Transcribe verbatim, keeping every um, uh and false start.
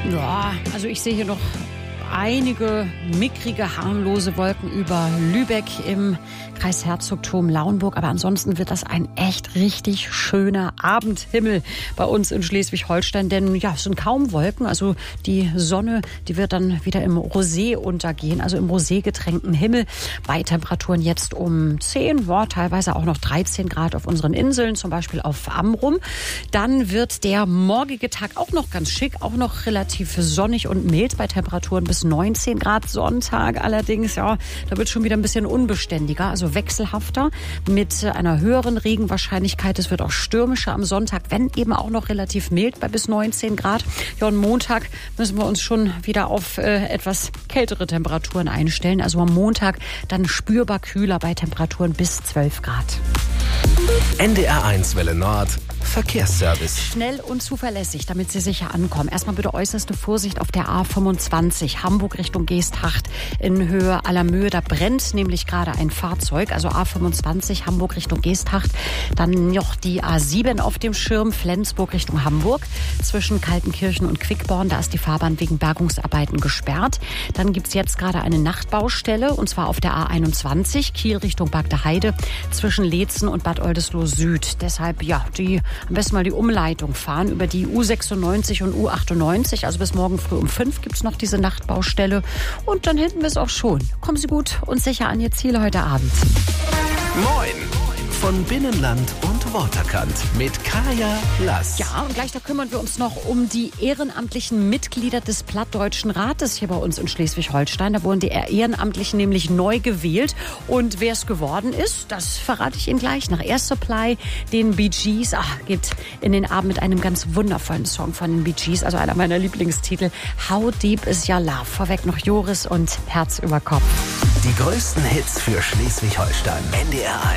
Ja, also ich sehe hier noch einige mickrige, harmlose Wolken über Lübeck im Kreis Herzogtum Lauenburg. Aber ansonsten wird das ein echt richtig schöner Abendhimmel bei uns in Schleswig-Holstein. Denn ja, es sind kaum Wolken. Also die Sonne, die wird dann wieder im Rosé untergehen. Also im Rosé getränkten Himmel. Bei Temperaturen jetzt um zehn, ja, teilweise auch noch dreizehn Grad auf unseren Inseln, zum Beispiel auf Amrum. Dann wird der morgige Tag auch noch ganz schick. Auch noch relativ sonnig und mild bei Temperaturen bis neunzehn Grad. Sonntag allerdings, ja, da wird schon wieder ein bisschen unbeständiger, also wechselhafter mit einer höheren Regenwahrscheinlichkeit. Es wird auch stürmischer am Sonntag, wenn eben auch noch relativ mild bei bis neunzehn Grad. Ja, und Montag müssen wir uns schon wieder auf äh, etwas kältere Temperaturen einstellen. Also am Montag dann spürbar kühler bei Temperaturen bis zwölf Grad. N D R eins Welle Nord Verkehrsservice. Schnell und zuverlässig, damit Sie sicher ankommen. Erstmal bitte äußerste Vorsicht auf der A fünfundzwanzig, Hamburg Richtung Geesthacht in Höhe Allermöhe. Da brennt nämlich gerade ein Fahrzeug, also A fünfundzwanzig, Hamburg Richtung Geesthacht. Dann noch die A sieben auf dem Schirm, Flensburg Richtung Hamburg. Zwischen Kaltenkirchen und Quickborn, da ist die Fahrbahn wegen Bergungsarbeiten gesperrt. Dann gibt es jetzt gerade eine Nachtbaustelle, und zwar auf der A einundzwanzig, Kiel Richtung Bagdeheide, zwischen Leetzen und Bad Oldesloe Süd. Deshalb, ja, die am besten mal die Umleitung fahren über die U sechsundneunzig und U achtundneunzig. Also bis morgen früh um fünf gibt es noch diese Nachtbaustelle. Und dann hinten wir es auch schon. Kommen Sie gut und sicher an Ihr Ziel heute Abend. Moin! Von Binnenland und Waterkant mit Kaya Lass. Ja, und gleich da kümmern wir uns noch um die ehrenamtlichen Mitglieder des Plattdeutschen Rates hier bei uns in Schleswig-Holstein. Da wurden die Ehrenamtlichen nämlich neu gewählt. Und wer es geworden ist, das verrate ich Ihnen gleich. Nach Air Supply, den Bee Gees. Ach, geht in den Abend mit einem ganz wundervollen Song von den Bee Gees. Also einer meiner Lieblingstitel. How Deep Is Your Love? Vorweg noch Joris und Herz über Kopf. Die größten Hits für Schleswig-Holstein. N D R eins.